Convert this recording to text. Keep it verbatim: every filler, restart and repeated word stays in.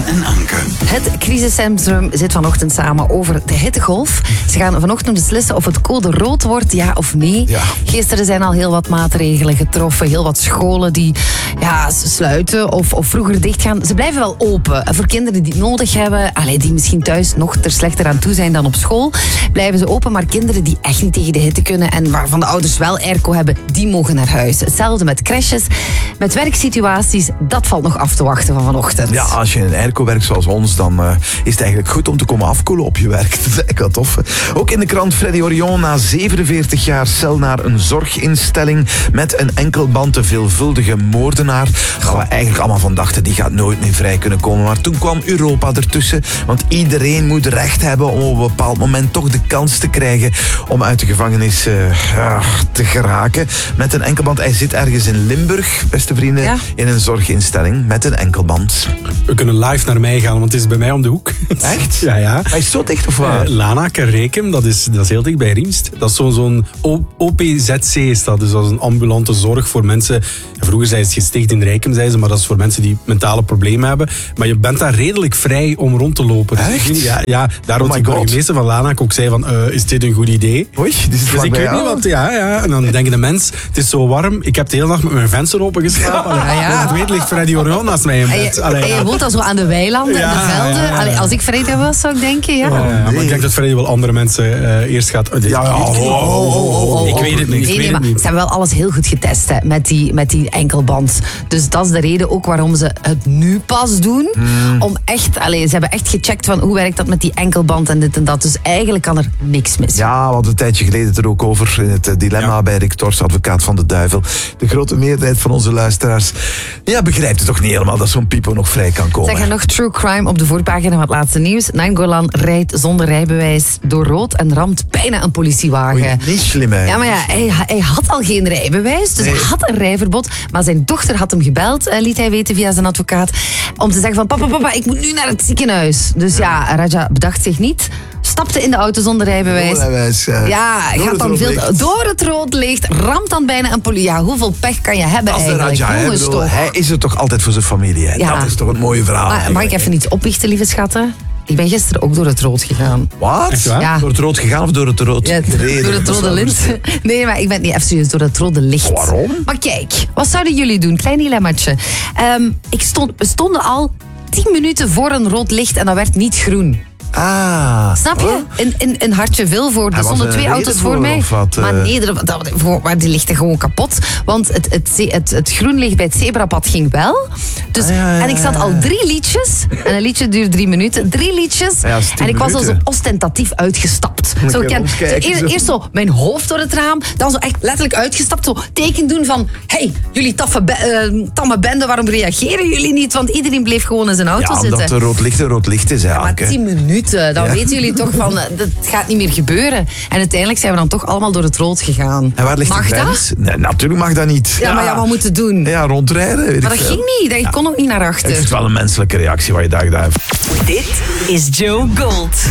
Stefan en Anke. Het crisiscentrum zit vanochtend samen over de hittegolf. Ze gaan vanochtend beslissen of het code rood wordt, ja of nee. Ja. Gisteren zijn al heel wat maatregelen getroffen. Heel wat scholen die ja, sluiten of, of vroeger dichtgaan. Ze blijven wel open. Voor kinderen die het nodig hebben, allee, die misschien thuis nog er slechter aan toe zijn dan op school, blijven ze open. Maar kinderen die echt niet tegen de hitte kunnen en waarvan de ouders wel airco hebben, die mogen naar huis. Hetzelfde met crèches. Met werksituaties, dat valt nog af te wachten van vanochtend. Ja, als je in een airco werkt zoals ons, dan uh, is het eigenlijk goed om te komen afkoelen op je werk. Dat is eigenlijk wel tof. Hè? Ook in de krant Freddy Orion, na zevenenveertig jaar cel naar een zorginstelling met een enkelband, de veelvuldige moordenaar. Waar we eigenlijk allemaal van dachten, die gaat nooit meer vrij kunnen komen. Maar toen kwam Europa ertussen, want iedereen moet recht hebben om op een bepaald moment toch de kans te krijgen om uit de gevangenis uh, uh, te geraken. Met een enkelband. Hij zit ergens in Limburg, beste vrienden, ja. in een zorginstelling met een enkelband. We kunnen live naar mij gaan, want het is bij mij om de hoek. Echt? Ja, ja. Hij is zo dicht of waar? Uh, Lanaken, Rekem, dat is, dat is heel dicht bij Riemst. Dat is zo'n, zo'n O P Z C is dat, dus dat is een ambulante zorg voor mensen. Vroeger zei het gesticht in Rekem, zei ze, maar dat is voor mensen die mentale problemen hebben. Maar je bent daar redelijk vrij om rond te lopen. Dus echt? Ja, ja daarom oh de burgemeester van Lanaken ook zei van, uh, is dit een goed idee? Oei, dit is dus ik weet niet wat, ja, ja. En dan denken de mensen, het is zo warm, ik heb de hele nacht met mijn venster open geslapen. Ja, ja. Het weet ligt Freddy Orion naast mij in bed. En je, Allee, en je ja. woont al zo aan de weilanden Ja, en de velden. ja, ja. Allee, als ik vrijdag was, zou ik denken, ja. Ja, ja, maar ik denk dat Freddy wel andere mensen uh, eerst gaat... Uh, Ja, ja, oh, oh, oh, oh, ik weet het niet, ik Nee, weet nee, het maar niet. ze hebben wel alles heel goed getest hè, met, die, met die enkelband. Dus dat is de reden ook waarom ze het nu pas doen. Hmm. Om echt, allee, ze hebben echt gecheckt van hoe werkt dat met die enkelband en dit en dat. Dus eigenlijk kan er niks mis. Ja, we hadden een tijdje geleden het er ook over in het dilemma ja. bij Rick Tors, advocaat van de duivel. De grote meerderheid van onze luisteraars ja, begrijpt het toch niet helemaal dat zo'n Pipo nog vrij kan komen. Zeg er nog true crime op de voorpagina van het laatste nieuws. Nainggolan rijdt zonder rijbewijs door rood en ramt bijna een politiewagen. Oei, niet slim hè. Ja, maar ja, hij, hij had al geen rijbewijs, dus nee. hij had een rijverbod. Maar zijn dochter had hem gebeld, eh, liet hij weten via zijn advocaat, om te zeggen van papa, papa, ik moet nu naar het ziekenhuis. Dus ja, Raja bedacht zich niet, stapte in de auto zonder rijbewijs. Rijbewijs, uh, Ja, gaat dan veel licht. door het rood licht, ramt dan bijna een politie. Ja, hoeveel pech kan je hebben Als de eigenlijk? Raja, hè, Jongens, bedoel, toch. hij is er toch altijd voor zijn familie. Hè? Ja. Dat is toch een mooie verhaal. Maar, mag ik even iets opbiechten, lieve schatten? Ik ben gisteren ook door het rood gegaan. Wat? Echt waar? Ja. Door het rood gegaan of door het rood Ja, gereden? door het Dat rode is wel lint. lustig. Nee, maar ik ben niet even serieus, door het rode licht. Waarom? Maar kijk, wat zouden jullie doen? Klein dilemmaatje. Um, ik stond, we stonden al tien minuten voor een rood licht en dat werd niet groen. Ah. Snap je? In, in, in Hartjeville, er was stonden er twee een auto's reden voor voor, mij. of wat, uh? Maar nee, er- dat- voor- maar die lichten gewoon kapot. Want het, het, het, het, het groen licht bij het zebrapad ging wel. Dus, Ah, ja, ja, en ik zat al drie liedjes. En een liedje duurt drie minuten. Drie liedjes. Ja, dat is tien en ik was al zo minuten. ostentatief uitgestapt. Moet Zo, je ken, zo, rondkijken, eerst, zo. eerst zo mijn hoofd door het raam. Dan zo echt letterlijk uitgestapt. Zo teken doen van... Hey, jullie taffe be- eh, tamme bende, waarom reageren jullie niet? Want iedereen bleef gewoon in zijn auto Ja, zitten. omdat een rood licht een rood licht is. Hè, Maar Anke. tien minuten, dan Ja. weten jullie toch van, eh, dat gaat niet meer gebeuren. En uiteindelijk zijn we dan toch allemaal door het rood gegaan. En waar ligt Mag de dat? grens? Nee, natuurlijk mag dat niet. Ja, maar ja, wat moeten we doen? Ja, rondrijden. Weet Maar ik dat veel. ging niet, dat- ik kon ook niet naar Ik vind achter. het wel een menselijke reactie wat je daar gedaan hebt. Dit is Joe Gold.